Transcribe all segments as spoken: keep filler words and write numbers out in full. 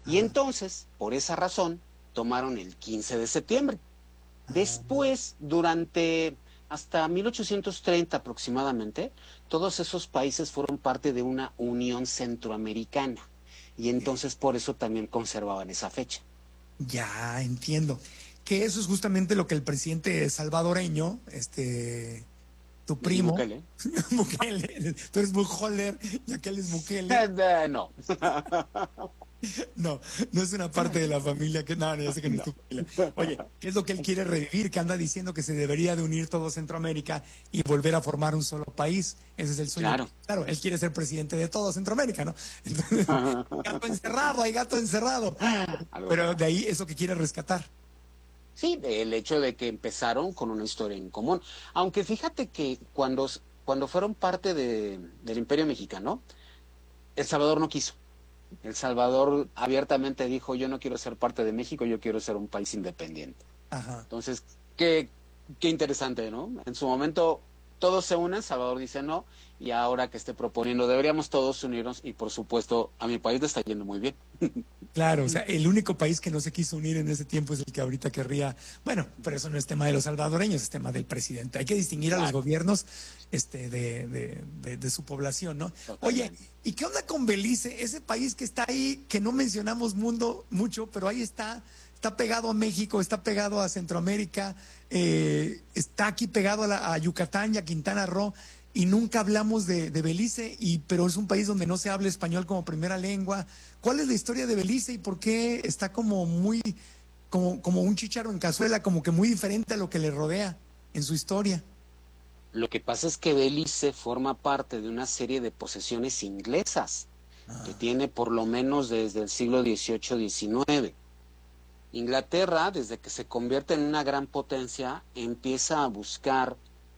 Y Ajá. entonces, por esa razón, tomaron el quince de septiembre. Ah, Después, durante hasta mil ochocientos treinta aproximadamente, todos esos países fueron parte de una Unión Centroamericana. Y ok. entonces por eso también conservaban esa fecha. Ya entiendo. Que eso es justamente lo que el presidente salvadoreño, este, tu Nayib primo, Bukele. Bukele, tú eres Bukele y aquel es Bukele. Eh, no. No, no es una parte de la familia que, no, no, ya sé que no es No. tu familia. Oye, ¿qué es lo que él quiere revivir? Que anda diciendo que se debería de unir todo Centroamérica y volver a formar un solo país. Ese es el sueño. Claro. Claro, él quiere ser presidente de todo Centroamérica, ¿no? Entonces, gato encerrado, hay gato encerrado. Algo Pero de raro. ahí eso que quiere rescatar. Sí, el hecho de que empezaron con una historia en común. Aunque fíjate que cuando, cuando fueron parte de, del Imperio Mexicano, El Salvador no quiso. El Salvador abiertamente dijo, yo no quiero ser parte de México, yo quiero ser un país independiente. Ajá. Entonces, qué, qué interesante, ¿no? En su momento todos se unen, Salvador dice no, y ahora que esté proponiendo, deberíamos todos unirnos y por supuesto a mi país le está yendo muy bien. Claro, o sea, el único país que no se quiso unir en ese tiempo es el que ahorita querría, bueno, pero eso no es tema de los salvadoreños, es tema del presidente. Hay que distinguir a los Claro, gobiernos este, de, de, de, de su población, ¿no? Oye, totalmente. ¿y qué onda con Belice? Ese país que está ahí, que no mencionamos mundo mucho, pero ahí está, está pegado a México, está pegado a Centroamérica, eh, está aquí pegado a, la, a Yucatán y a Quintana Roo. Y nunca hablamos de, de Belice, y, pero es un país donde no se habla español como primera lengua. ¿Cuál es la historia de Belice y por qué está como muy, como, como un chícharo en cazuela, como que muy diferente a lo que le rodea en su historia? Lo que pasa es que Belice forma parte de una serie de posesiones inglesas que Ah, tiene por lo menos desde el siglo dieciocho diecinueve. Inglaterra, desde que se convierte en una gran potencia, empieza a buscar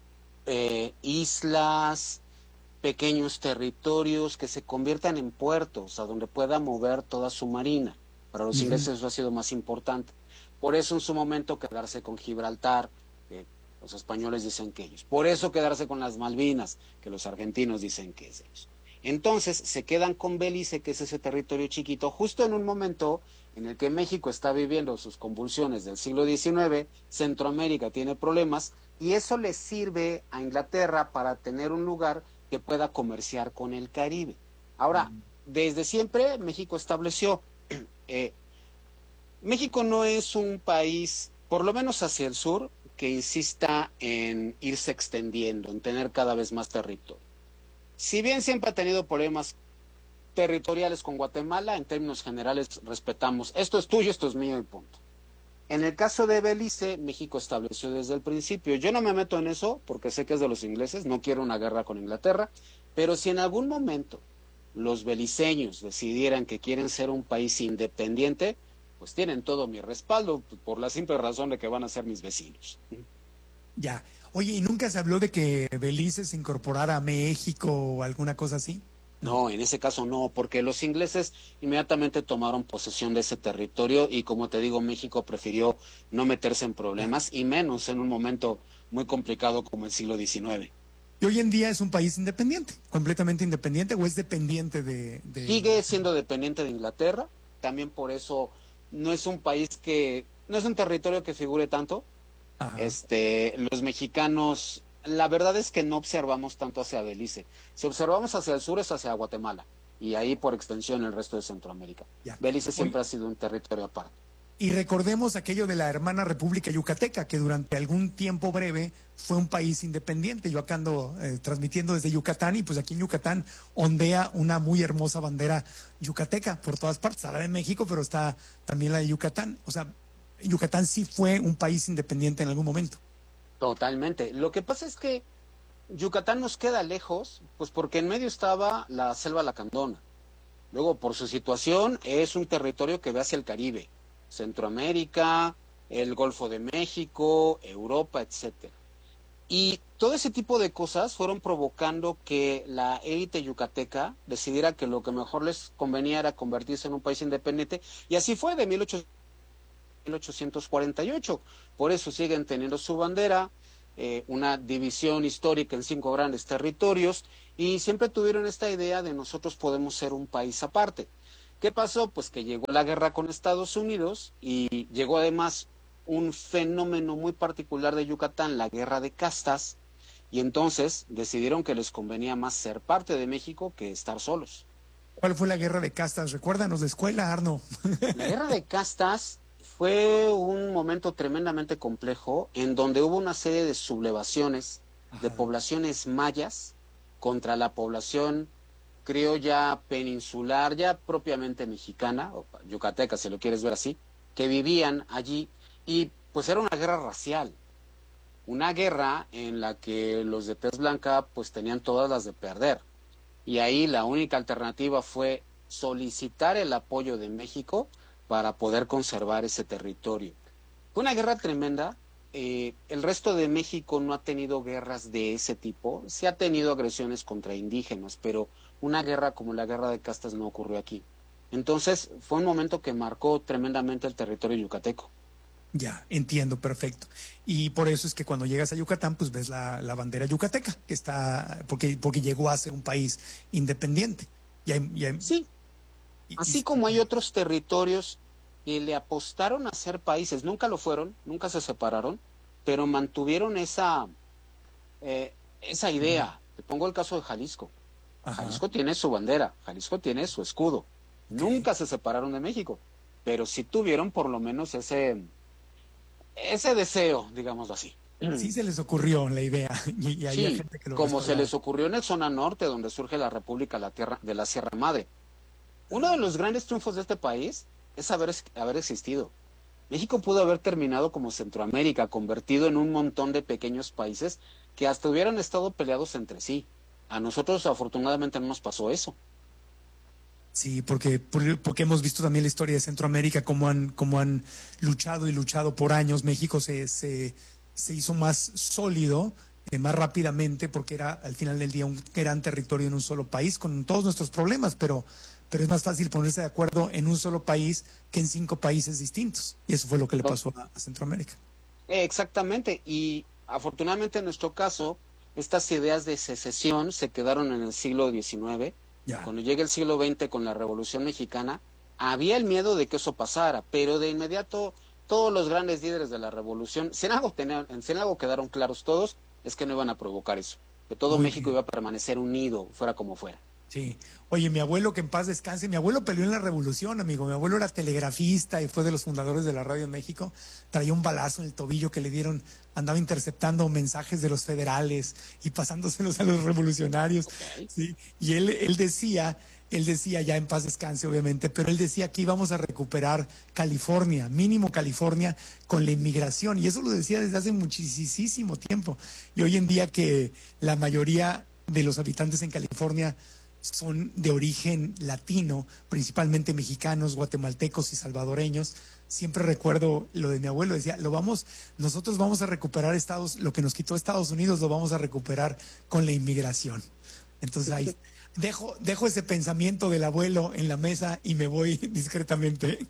eh, islas, pequeños territorios que se conviertan en puertos, a donde pueda mover toda su marina. Para los ujú. ingleses eso ha sido más importante. Por eso en su momento quedarse con Gibraltar, que los españoles dicen que ellos. Por eso quedarse con las Malvinas, que los argentinos dicen que es ellos. Entonces se quedan con Belice, que es ese territorio chiquito, justo en un momento en el que México está viviendo sus convulsiones del siglo diecinueve, Centroamérica tiene problemas, y eso le sirve a Inglaterra para tener un lugar que pueda comerciar con el Caribe. Ahora, desde siempre México estableció, eh, México no es un país, por lo menos hacia el sur, que insista en irse extendiendo, en tener cada vez más territorio. Si bien siempre ha tenido problemas territoriales con Guatemala, en términos generales respetamos, esto es tuyo, esto es mío y punto. En el caso de Belice, México estableció desde el principio, yo no me meto en eso porque sé que es de los ingleses, no quiero una guerra con Inglaterra, pero si en algún momento los beliceños decidieran que quieren ser un país independiente, pues tienen todo mi respaldo por la simple razón de que van a ser mis vecinos. Ya. Oye, ¿y nunca se habló de que Belice se incorporara a México o alguna cosa así? No. No, en ese caso no, porque los ingleses inmediatamente tomaron posesión de ese territorio y como te digo, México prefirió no meterse en Ya. problemas y menos en un momento muy complicado como el siglo diecinueve. ¿Y hoy en día es un país independiente, completamente independiente o es dependiente de, de Sigue Inglaterra? siendo dependiente de Inglaterra, también por eso no es un país que, no es un territorio que figure tanto. Ajá. Este, los mexicanos, la verdad es que no observamos tanto hacia Belice. Si observamos hacia el sur es hacia Guatemala y ahí por extensión el resto de Centroamérica. Ya. Belice Oye, siempre ha sido un territorio aparte. y recordemos aquello de la hermana República Yucateca, que durante algún tiempo breve fue un país independiente. Yo acá ando eh, transmitiendo desde Yucatán y pues aquí en Yucatán ondea una muy hermosa bandera yucateca por todas partes. Habla de México, pero está también la de Yucatán. O sea, Yucatán sí fue un país independiente en algún momento. Totalmente. Lo que pasa es que Yucatán nos queda lejos, pues porque en medio estaba la selva lacandona. Luego, por su situación, es un territorio que ve hacia el Caribe, Centroamérica, el Golfo de México, Europa, etcétera. Y todo ese tipo de cosas fueron provocando que la élite yucateca decidiera que lo que mejor les convenía era convertirse en un país independiente, y así fue de mil ochocientos cuarenta y ocho. Por eso siguen teniendo su bandera, eh, una división histórica en cinco grandes territorios, y siempre tuvieron esta idea de nosotros podemos ser un país aparte. ¿Qué pasó? Pues que llegó la guerra con Estados Unidos y llegó además un fenómeno muy particular de Yucatán, la guerra de castas, y entonces decidieron que les convenía más ser parte de México que estar solos. ¿Cuál fue la guerra de castas? Recuérdanos de escuela, Arno. La guerra de castas fue un momento tremendamente complejo en donde hubo una serie de sublevaciones de Ajá. poblaciones mayas contra la población criolla peninsular, ya propiamente mexicana, o yucateca si lo quieres ver así, que vivían allí, y pues era una guerra racial, una guerra en la que los de tez blanca pues tenían todas las de perder. Y ahí la única alternativa fue solicitar el apoyo de México para poder conservar ese territorio. Fue una guerra tremenda. Eh, el resto de México no ha tenido guerras de ese tipo. Sí ha tenido agresiones contra indígenas, pero una guerra como la guerra de castas no ocurrió aquí. Entonces fue un momento que marcó tremendamente el territorio yucateco. Ya, entiendo, perfecto. Y por eso es que cuando llegas a Yucatán, pues ves la, la bandera yucateca, que está, porque, porque llegó a ser un país independiente. Y, hay- y hay- Sí, y- y- así como hay otros territorios que le apostaron a ser países, nunca lo fueron, nunca se separaron, pero mantuvieron esa, eh, esa idea. Te pongo el caso de Jalisco. Ajá, Jalisco tiene su bandera, Jalisco tiene su escudo. ok. Nunca se separaron de México, pero sí tuvieron por lo menos ese, ese deseo, digámoslo así. Sí se les ocurrió la idea y, y había Sí, gente que lo como se respaldaba. les ocurrió en el zona norte, donde surge la República la tierra, de la Sierra Madre. Uno de los grandes triunfos de este país es haber, haber existido. México pudo haber terminado como Centroamérica, convertido en un montón de pequeños países que hasta hubieran estado peleados entre sí. A nosotros afortunadamente no nos pasó eso. Sí, porque, por- porque hemos visto también la historia de Centroamérica, cómo han, cómo han luchado y luchado por años. México se, se, se hizo más sólido, eh, más rápidamente, porque era al final del día un gran territorio en un solo país, con todos nuestros problemas, pero, pero es más fácil ponerse de acuerdo en un solo país que en cinco países distintos. Y eso fue lo que le To- pasó a, a Centroamérica. eh, Exactamente. Y afortunadamente en nuestro caso, estas ideas de secesión se quedaron en el siglo diecinueve. Ya, Cuando llega el siglo veinte con la Revolución Mexicana, había el miedo de que eso pasara, pero de inmediato todos los grandes líderes de la revolución, si en algo, tenían, si en algo quedaron claros todos, es que no iban a provocar eso, que todo muy México bien. iba a permanecer unido, fuera como fuera. Sí. Oye, mi abuelo, que en paz descanse, mi abuelo peleó en la Revolución, amigo. Mi abuelo era telegrafista y fue de los fundadores de la radio en México. Traía un balazo en el tobillo que le dieron, andaba interceptando mensajes de los federales y pasándoselos a los revolucionarios. Ok. Sí. Y él, él decía, él decía, ya en paz descanse, obviamente, pero él decía que íbamos a recuperar California, mínimo California, con la inmigración. Y eso lo decía desde hace muchísimo tiempo. Y hoy en día que la mayoría de los habitantes en California son de origen latino, principalmente mexicanos, guatemaltecos y salvadoreños. Siempre recuerdo lo de mi abuelo, decía, lo vamos, nosotros vamos a recuperar Estados, lo que nos quitó Estados Unidos lo vamos a recuperar con la inmigración. Entonces ahí dejo, dejo ese pensamiento del abuelo en la mesa y me voy discretamente.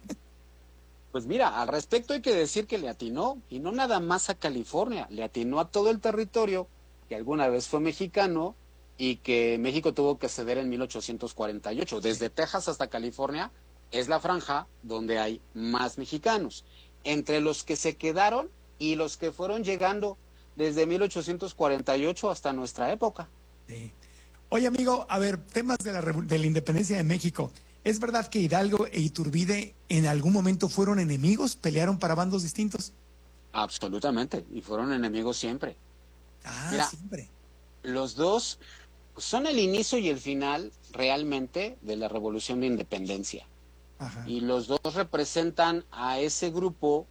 Pues mira, al respecto hay que decir que le atinó, y no nada más a California, le atinó a todo el territorio que alguna vez fue mexicano y que México tuvo que ceder en mil ochocientos cuarenta y ocho. Desde Texas hasta California es la franja donde hay más mexicanos. Entre los que se quedaron y los que fueron llegando desde mil ochocientos cuarenta y ocho hasta nuestra época. Sí. Oye, amigo, a ver, temas de la, revu- de la independencia de México. ¿Es verdad que Hidalgo e Iturbide en algún momento fueron enemigos, pelearon para bandos distintos? Absolutamente, y fueron enemigos siempre. Ah, Mira, siempre. los dos son el inicio y el final realmente de la Revolución de Independencia. Ajá. Y los dos representan a ese grupo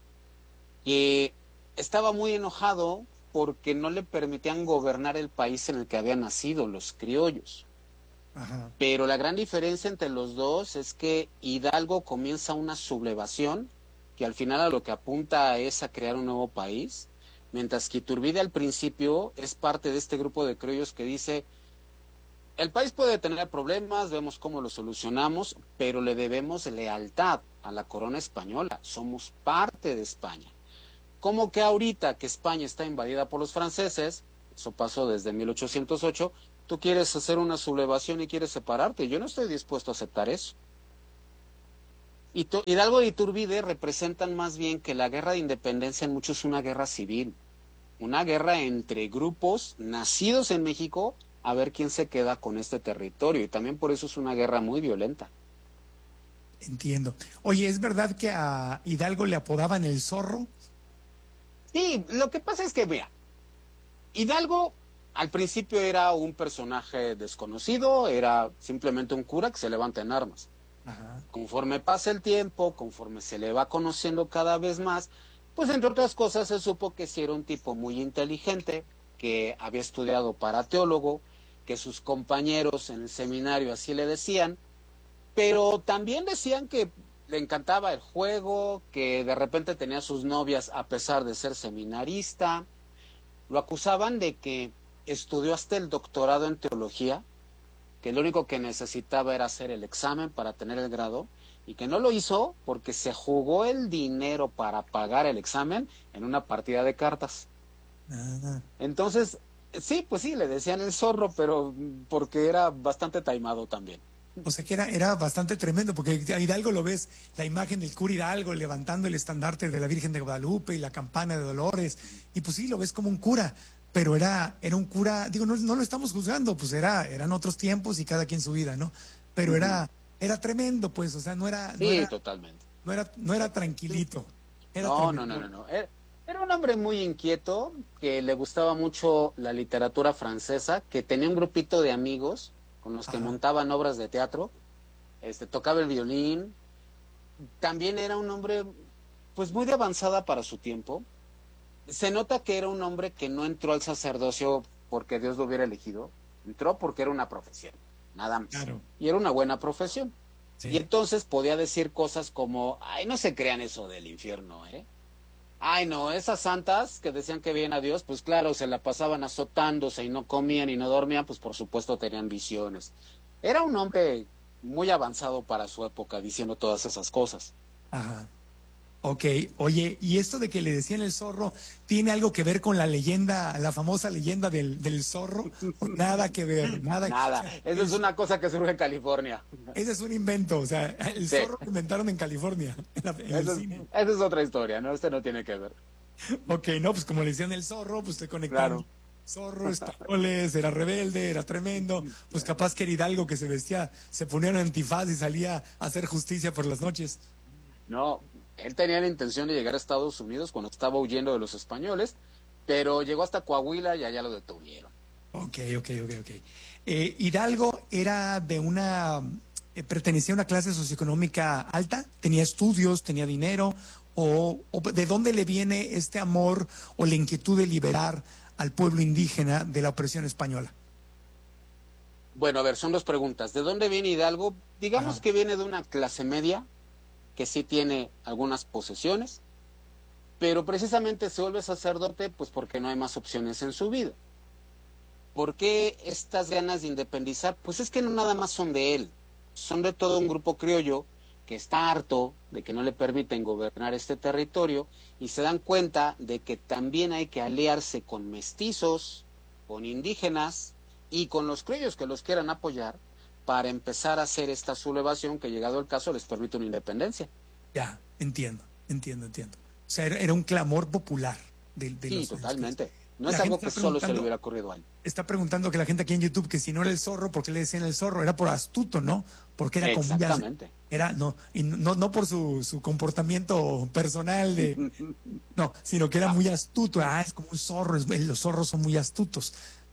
que estaba muy enojado porque no le permitían gobernar el país en el que habían nacido, los criollos. Ajá. Pero la gran diferencia entre los dos es que Hidalgo comienza una sublevación que al final a lo que apunta es a crear un nuevo país, mientras que Iturbide al principio es parte de este grupo de criollos que dice, el país puede tener problemas, vemos cómo lo solucionamos, pero le debemos lealtad a la corona española, somos parte de España. Como que ahorita que España está invadida por los franceses, eso pasó desde mil ochocientos ocho, tú quieres hacer una sublevación y quieres separarte. Yo no estoy dispuesto a aceptar eso. Hidalgo y Iturbide representan más bien que la guerra de independencia en muchos es una guerra civil, una guerra entre grupos nacidos en México a ver quién se queda con este territorio, y también por eso es una guerra muy violenta. Entiendo. Oye, ¿es verdad que a Hidalgo le apodaban el Zorro? Sí, lo que pasa es que, mira, Hidalgo al principio era un personaje desconocido, era simplemente un cura que se levanta en armas. Ajá. Conforme pasa el tiempo, conforme se le va conociendo cada vez más, pues entre otras cosas se supo que sí era un tipo muy inteligente, que había estudiado para teólogo, que sus compañeros en el seminario así le decían, pero también decían que le encantaba el juego, que de repente tenía sus novias a pesar de ser seminarista. Lo acusaban de que estudió hasta el doctorado en teología, que lo único que necesitaba era hacer el examen para tener el grado, y que no lo hizo porque se jugó el dinero para pagar el examen en una partida de cartas. Ah. Entonces, sí, pues sí, le decían el zorro, pero porque era bastante taimado también. O sea que era, era bastante tremendo, porque a Hidalgo lo ves, la imagen del cura Hidalgo levantando el estandarte de la Virgen de Guadalupe y la campana de Dolores, y pues sí, lo ves como un cura, pero era, era un cura, digo, no, no lo estamos juzgando, pues era, eran otros tiempos y cada quien su vida, ¿no? Pero era, era tremendo, pues, o sea, no era, no Sí, era, totalmente. no era, no era tranquilito, era No, no, tremendo. no, no, no. Era, era un hombre muy inquieto, que le gustaba mucho la literatura francesa, que tenía un grupito de amigos con los que Ajá. montaban obras de teatro, este, tocaba el violín. También era un hombre, pues, muy de avanzada para su tiempo. Se nota que era un hombre que no entró al sacerdocio porque Dios lo hubiera elegido, entró porque era una profesión, nada más. Claro, Y era una buena profesión. Y sí. entonces podía decir cosas como, ay, no se crean eso del infierno, ¿eh? Ay, no, esas santas que decían que veían a Dios, pues claro, se la pasaban azotándose y no comían y no dormían, pues por supuesto tenían visiones. Era un hombre muy avanzado para su época diciendo todas esas cosas. Ajá. Ok, oye, ¿y esto de que le decían el zorro tiene algo que ver con la leyenda, la famosa leyenda del, del zorro? ¿O nada que ver, nada. O Nada, sea, esa el es una cosa que surge en California. ese es un invento, o sea, el Sí, zorro lo inventaron en California, en, la- en el esa es, cine. esa es otra historia, ¿no? Este no tiene que ver. Ok, no, pues como le decían el zorro, pues te conectaron. Claro. Zorro, españoles, era rebelde, era tremendo, pues capaz que era Hidalgo que se vestía, se ponía un antifaz y salía a hacer justicia por las noches. No, él tenía la intención de llegar a Estados Unidos cuando estaba huyendo de los españoles, pero llegó hasta Coahuila y allá lo detuvieron. Ok, ok, ok, ok. Eh, Hidalgo era de una, eh, pertenecía a una clase socioeconómica alta, tenía estudios, tenía dinero, o, o de dónde le viene este amor o la inquietud de liberar al pueblo indígena de la opresión española. Bueno, a ver, son dos preguntas. ¿De dónde viene Hidalgo? Digamos Ajá, que viene de una clase media, que sí tiene algunas posesiones, pero precisamente se vuelve sacerdote pues porque no hay más opciones en su vida. ¿Por qué estas ganas de independizar? Pues es que no nada más son de él, son de todo un grupo criollo que está harto de que no le permiten gobernar este territorio y se dan cuenta de que también hay que aliarse con mestizos, con indígenas y con los criollos que los quieran apoyar para empezar a hacer esta sublevación que, llegado el caso, les permite una independencia. ya, entiendo, entiendo, entiendo. O sea, era, era un clamor popular de, de Sí, los, de los que totalmente. No la es gente algo está que solo se le preguntando. hubiera ocurrido a él. Está preguntando que la gente aquí en YouTube que si no era el zorro, ¿por qué le decían el zorro? Era por astuto, ¿no? Porque era como ya, Exactamente. era, no, y no, no por su, su comportamiento personal de, no, sino que era No, muy astuto. Ah, es como un zorro, es- los zorros son muy astutos.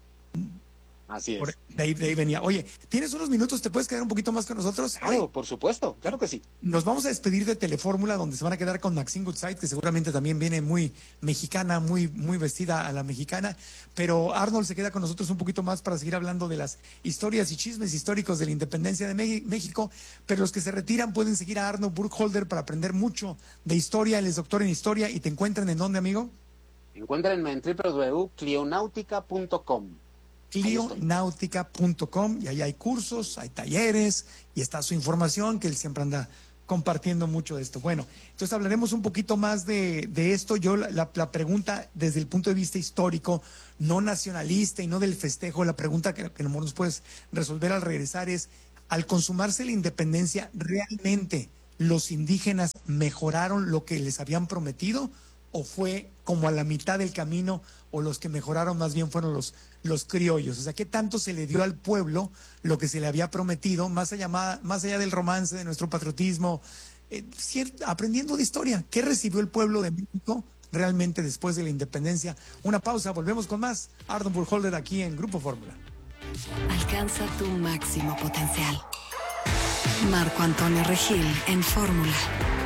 así Por- es. de ahí, de ahí venía. Oye, ¿tienes unos minutos? ¿Te puedes quedar un poquito más con nosotros? Oye, Claro, por supuesto, claro que sí. nos vamos a despedir de Telefórmula, donde se van a quedar con Maxine Goodside, que seguramente también viene muy mexicana, muy, muy vestida a la mexicana. Pero Arnold se queda con nosotros un poquito más para seguir hablando de las historias y chismes históricos de la independencia de Me- México. Pero los que se retiran pueden seguir a Arnold Burkholder para aprender mucho de historia. Él es doctor en historia. ¿Y te encuentran en dónde, amigo? Encuéntrenme en w w w punto clionautica punto com. Ahí estoy. clionautica punto com y ahí hay cursos, hay talleres y está su información que él siempre anda compartiendo mucho de esto. Bueno, entonces hablaremos un poquito más de, de esto. Yo la, la, la pregunta desde el punto de vista histórico, no nacionalista y no del festejo, la pregunta que, que nos puedes resolver al regresar es, al consumarse la independencia, ¿realmente los indígenas mejoraron lo que les habían prometido, o fue como a la mitad del camino, o los que mejoraron más bien fueron los, los criollos? O sea, ¿qué tanto se le dio al pueblo lo que se le había prometido, más allá, más allá del romance, de nuestro patriotismo, eh, cierto, aprendiendo de historia? ¿Qué recibió el pueblo de México realmente después de la independencia? Una pausa, volvemos con más. Ardon Burkholder aquí en Grupo Fórmula. Alcanza tu máximo potencial. Marco Antonio Regil en Fórmula.